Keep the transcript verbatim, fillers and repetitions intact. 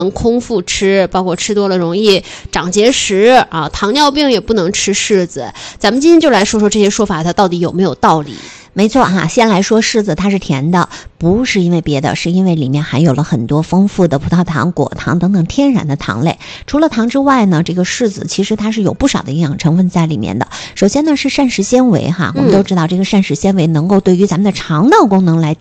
空腹吃，包括吃多了容易长结石啊，糖尿病也不能吃柿子。咱们今天就来说说这些说法它到底有没有道理。 没错哈，先来说柿子它是甜的，不是因为别的，是因为里面含有了很多丰富的葡萄糖、果糖等等天然的糖类。除了糖之外呢，这个柿子其实它是有不少的营养成分在里面的。首先呢是膳食纤维哈，我们都知道这个膳食纤维能够对于咱们的肠道功能来